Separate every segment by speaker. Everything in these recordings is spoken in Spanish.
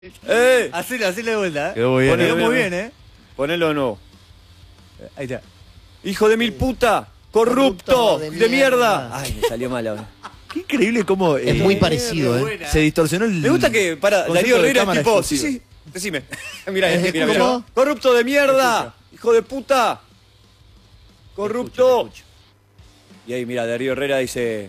Speaker 1: Hacelo de vuelta,
Speaker 2: Quedó muy bien,
Speaker 1: Quedó muy bien,
Speaker 2: Ponelo de nuevo.
Speaker 1: Ahí está.
Speaker 2: ¡Hijo de mil puta! ¡Corrupto!
Speaker 3: de
Speaker 2: ¡De mierda!
Speaker 3: mierda.
Speaker 2: Ay, me salió mal ahora.
Speaker 1: Qué increíble cómo...
Speaker 3: Es muy parecido,
Speaker 1: Se distorsionó el...
Speaker 2: Me gusta que, para,
Speaker 1: concepto
Speaker 2: Darío
Speaker 1: de
Speaker 2: Herrera es
Speaker 1: cámara
Speaker 2: tipo,
Speaker 1: explosiva.
Speaker 2: sí, decime. Mira,
Speaker 3: ¿Es
Speaker 2: mira,
Speaker 3: cómo?
Speaker 2: mira. ¡Corrupto de mierda! ¡Hijo de puta! ¡Corrupto! Y ahí, mira, Darío Herrera dice...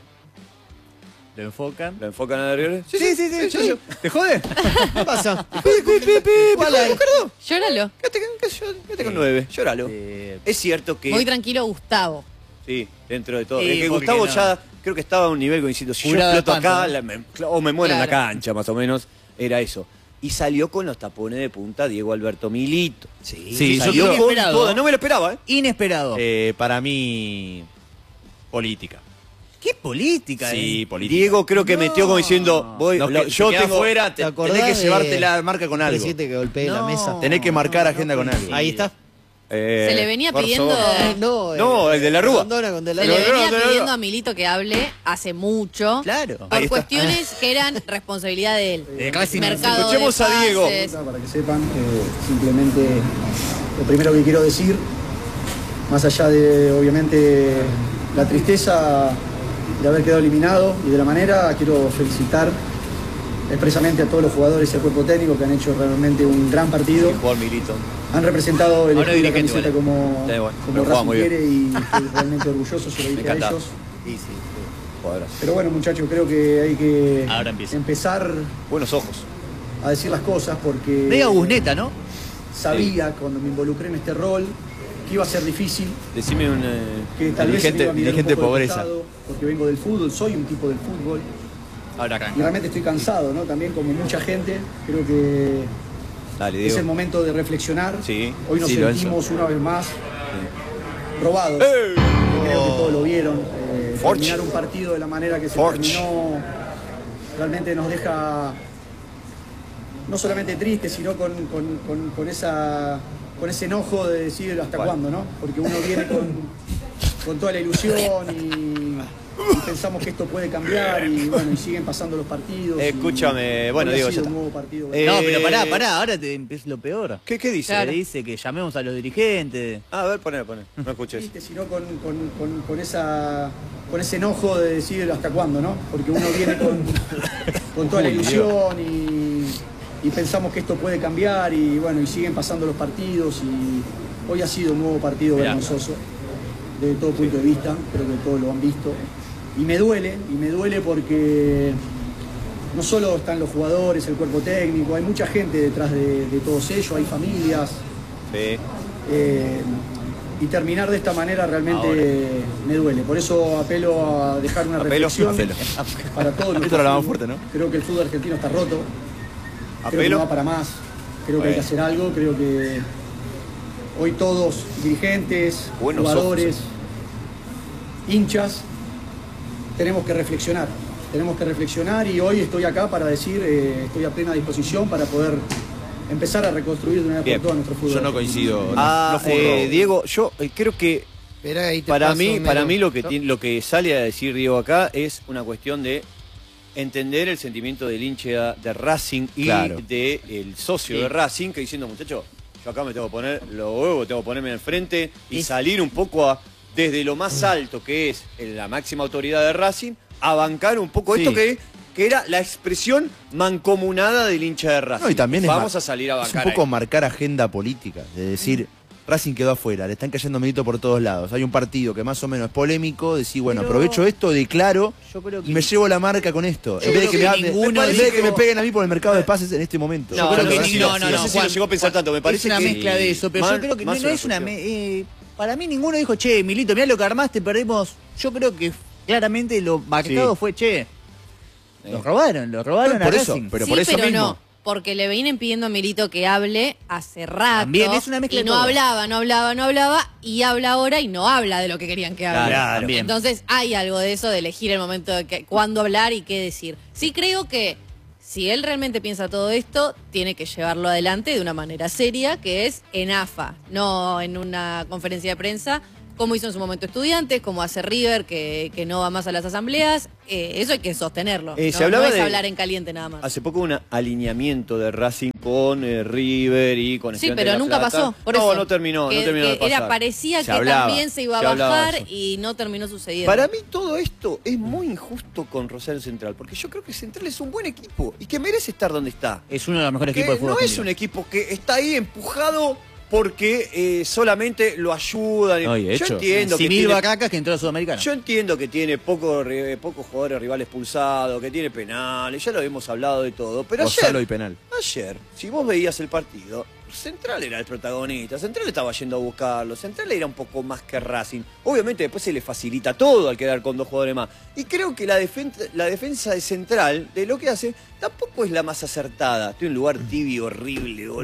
Speaker 1: Lo enfocan.
Speaker 2: ¿Lo enfocan a Darío Herrera?
Speaker 1: Sí. ¿Te jode?
Speaker 3: ¿Qué pasa?
Speaker 2: ¿Cuál hay?
Speaker 4: Llóralo.
Speaker 2: Quédate con 9, llóralo. Es cierto que...
Speaker 4: Muy tranquilo, Gustavo.
Speaker 2: Sí, dentro de todo.
Speaker 1: Sí,
Speaker 2: Es que
Speaker 1: porque
Speaker 2: Gustavo
Speaker 1: no.
Speaker 2: ya creo que estaba a un nivel diciendo, si yo
Speaker 1: Jurado de
Speaker 2: exploto
Speaker 1: espanto,
Speaker 2: acá,
Speaker 1: ¿no?
Speaker 2: o me muero en la
Speaker 4: Claro.
Speaker 2: cancha, más o menos, era eso. Y salió con los tapones de punta Diego Alberto Milito.
Speaker 1: Sí, yo
Speaker 2: Salió
Speaker 1: creo
Speaker 2: con
Speaker 1: inesperado.
Speaker 2: toda, no me lo esperaba, ¿eh?
Speaker 1: Inesperado.
Speaker 5: Para mí, política.
Speaker 1: ¿Qué política?
Speaker 5: Sí, política.
Speaker 2: Diego creo que metió como diciendo, yo tengo...
Speaker 5: afuera,
Speaker 3: ¿Te acordás
Speaker 5: tenés que
Speaker 3: de
Speaker 5: llevarte la marca con algo.
Speaker 3: Presidente que golpee la mesa.
Speaker 5: Tenés que marcar agenda con algo.
Speaker 3: Ahí está.
Speaker 4: Se le venía pidiendo...
Speaker 2: No, el de la Rúa.
Speaker 3: Rondona con De la
Speaker 4: Se le
Speaker 3: Rúa.
Speaker 4: venía
Speaker 2: no.
Speaker 4: pidiendo a Milito que hable hace mucho.
Speaker 1: Claro.
Speaker 4: Por cuestiones que eran responsabilidad de él.
Speaker 1: Racing.
Speaker 4: Mercado de
Speaker 2: Escuchemos a Diego.
Speaker 4: pases.
Speaker 6: Para que sepan, simplemente lo primero que quiero decir, más allá de obviamente la tristeza de haber quedado eliminado y de la manera, quiero felicitar expresamente a todos los jugadores y al cuerpo técnico que han hecho realmente un gran partido.
Speaker 2: Jugador Milito.
Speaker 6: Han representado el
Speaker 1: Ahora
Speaker 6: escudo y la
Speaker 1: dirigente,
Speaker 6: camiseta como,
Speaker 2: Da igual,
Speaker 6: como
Speaker 2: pero juega
Speaker 6: Racing
Speaker 2: muy bien.
Speaker 6: quiere y estoy realmente orgulloso, se lo dije a
Speaker 2: encanta.
Speaker 6: ellos.
Speaker 1: Sí.
Speaker 2: Jugadorazo.
Speaker 6: Pero bueno, muchachos, creo que hay que
Speaker 1: Ahora empieza.
Speaker 6: empezar
Speaker 2: Buenos ojos.
Speaker 6: a decir las cosas porque...
Speaker 1: Medio Busneta, ¿no?
Speaker 6: Sabía cuando me involucré en este rol que iba a ser difícil,
Speaker 2: Decime un
Speaker 6: que tal vez se me iba a mirar un
Speaker 5: dirigente
Speaker 6: poco de
Speaker 5: pobreza.
Speaker 6: costado, porque vengo del fútbol, soy un tipo del fútbol
Speaker 1: Ahora
Speaker 6: y
Speaker 1: acá.
Speaker 6: realmente estoy cansado, ¿no? También como mucha gente, creo que
Speaker 2: Dale,
Speaker 6: es el
Speaker 2: Diego.
Speaker 6: momento de reflexionar.
Speaker 2: Sí.
Speaker 6: Hoy nos
Speaker 5: Sí, Lorenzo.
Speaker 6: sentimos una vez más robados.
Speaker 2: ¡Eh!
Speaker 6: Creo que todos lo vieron.
Speaker 2: Forch.
Speaker 6: Terminar un partido de la manera que se
Speaker 2: Forch.
Speaker 6: terminó realmente nos deja no solamente tristes, sino con ese enojo de decir hasta
Speaker 2: ¿Cuál?
Speaker 6: cuándo, ¿no? Porque uno viene con toda la ilusión y pensamos que esto puede cambiar y bueno, y siguen pasando los partidos. y
Speaker 2: Escúchame, bueno,
Speaker 6: hoy ha
Speaker 2: Diego,
Speaker 6: sido
Speaker 2: ya
Speaker 6: un
Speaker 2: está.
Speaker 6: nuevo partido.
Speaker 1: No, pero pará, ahora te empieza lo peor.
Speaker 2: ¿Qué dice?
Speaker 1: Se dice que llamemos a los dirigentes.
Speaker 2: Ah, a ver, poné. No escuché eso.
Speaker 6: Triste, sino con ese enojo de decir hasta cuándo, ¿no? Porque uno viene con toda la ilusión y pensamos que esto puede cambiar y bueno, y siguen pasando los partidos y hoy ha sido un nuevo partido
Speaker 1: Mirá.
Speaker 6: vergonzoso desde todo punto de vista, creo que todos lo han visto. Y me duele porque no solo están los jugadores, el cuerpo técnico, hay mucha gente detrás de todos ellos, hay familias.
Speaker 2: Sí.
Speaker 6: Y terminar de esta manera realmente me duele. Por eso apelo a dejar una reflexión para todos los
Speaker 5: Esto era la más fuerte, ¿no?
Speaker 6: Creo que el fútbol argentino está roto. Creo que
Speaker 2: Apelo.
Speaker 6: no va para más. Creo que hay que hacer algo. Creo que hoy todos, dirigentes,
Speaker 2: Buenos
Speaker 6: jugadores, hinchas, tenemos que reflexionar. Tenemos que reflexionar y hoy estoy acá para decir, estoy a plena disposición para poder empezar a reconstruir de una vez
Speaker 2: Bien.
Speaker 6: por todas nuestro fútbol.
Speaker 5: Yo no
Speaker 6: argentino.
Speaker 5: coincido.
Speaker 2: Ah,
Speaker 5: no fue un robo.
Speaker 2: Diego, yo creo que
Speaker 3: Esperá, ahí te
Speaker 2: para
Speaker 3: paso,
Speaker 2: mí
Speaker 3: Melo.
Speaker 2: lo que sale a decir Diego acá es una cuestión de entender el sentimiento del hincha de Racing y
Speaker 5: Claro.
Speaker 2: del socio de Racing que diciendo, muchachos, yo acá me tengo que poner los huevos, tengo que ponerme enfrente y salir un poco desde lo más alto que es la máxima autoridad de Racing a bancar un poco
Speaker 5: Sí.
Speaker 2: esto que era la expresión mancomunada del hincha de Racing.
Speaker 5: No, y también
Speaker 2: vamos a salir a
Speaker 5: es
Speaker 2: bancar.
Speaker 5: un poco
Speaker 2: ahí.
Speaker 5: marcar agenda política, de decir, Racing quedó afuera, le están cayendo Milito por todos lados. Hay un partido que más o menos es polémico, decir, bueno,
Speaker 1: Pero
Speaker 5: aprovecho esto, declaro
Speaker 1: Yo creo que...
Speaker 5: y me llevo la marca con esto.
Speaker 1: Yo
Speaker 5: En vez de
Speaker 1: creo
Speaker 5: que,
Speaker 1: que
Speaker 5: me,
Speaker 1: ninguno
Speaker 5: en vez de que
Speaker 1: dijo-
Speaker 5: me peguen a mí por el mercado de pases en este momento.
Speaker 1: No,
Speaker 5: Yo creo
Speaker 1: no,
Speaker 5: que
Speaker 1: no,
Speaker 5: Racing
Speaker 1: no,
Speaker 5: lo hacía.
Speaker 1: no,
Speaker 2: sé si lo
Speaker 1: Juan,
Speaker 2: llegó a pensar tanto, me parece
Speaker 1: es una
Speaker 2: que-
Speaker 1: mezcla de eso, pero
Speaker 2: Más-
Speaker 1: yo creo que no,
Speaker 2: más
Speaker 1: no
Speaker 2: una
Speaker 1: es una...
Speaker 2: cuestión.
Speaker 1: para mí ninguno dijo, che, Milito, mirá lo que armaste, perdimos. Yo creo que claramente lo marcado
Speaker 5: Sí.
Speaker 1: fue, che, los robaron a
Speaker 5: Por eso,
Speaker 1: Racing.
Speaker 5: pero
Speaker 4: Sí,
Speaker 5: por eso
Speaker 4: pero
Speaker 5: mismo.
Speaker 4: no. Porque le vienen pidiendo a Milito que hable hace rato.
Speaker 1: También es una mezcla
Speaker 4: y
Speaker 1: de
Speaker 4: no
Speaker 1: todo.
Speaker 4: hablaba, y habla ahora y no habla de lo que querían que hable.
Speaker 1: Claro, también.
Speaker 4: Entonces hay algo de eso, de elegir el momento de cuándo hablar y qué decir. Sí creo que si él realmente piensa todo esto, tiene que llevarlo adelante de una manera seria, que es en AFA, no en una conferencia de prensa, como hizo en su momento Estudiantes, como hace River, que no va más a las asambleas. Eso hay que sostenerlo.
Speaker 2: Se hablaba
Speaker 4: no es
Speaker 2: de
Speaker 4: hablar en caliente nada más.
Speaker 2: Hace poco un alineamiento de Racing con River y con
Speaker 4: Sí,
Speaker 2: Estudiantes
Speaker 4: pero
Speaker 2: de La
Speaker 4: nunca
Speaker 2: Plata.
Speaker 4: pasó. Por
Speaker 2: no,
Speaker 4: eso.
Speaker 2: no terminó, no terminó de pasar.
Speaker 4: Parecía
Speaker 2: Se
Speaker 4: que
Speaker 2: hablaba,
Speaker 4: también se iba a
Speaker 2: se hablaba de
Speaker 4: bajar
Speaker 2: eso.
Speaker 4: y no terminó sucediendo.
Speaker 2: Para mí todo esto es muy injusto con Rosario Central, porque yo creo que Central es un buen equipo y que merece estar donde está.
Speaker 1: Es uno de los mejores
Speaker 2: Que
Speaker 1: equipos de fútbol
Speaker 2: no es
Speaker 1: argentino.
Speaker 2: un equipo que está ahí empujado porque solamente lo ayudan.
Speaker 5: No, y de
Speaker 2: yo
Speaker 5: hecho,
Speaker 2: entiendo que
Speaker 1: Sin mil
Speaker 2: tiene,
Speaker 1: Barracas que entró a Sudamericana.
Speaker 2: yo entiendo que tiene pocos jugadores rivales pulsados, que tiene penales, ya lo hemos hablado de todo, pero
Speaker 5: Gonzalo y
Speaker 2: ayer,
Speaker 5: penal.
Speaker 2: si vos veías el partido, Central era el protagonista, Central estaba yendo a buscarlo, Central era un poco más que Racing. Obviamente después se le facilita todo al quedar con 2 jugadores más. Y creo que la defensa de Central, de lo que hace, tampoco es la más acertada. Estoy en un lugar tibio, horrible, boludo.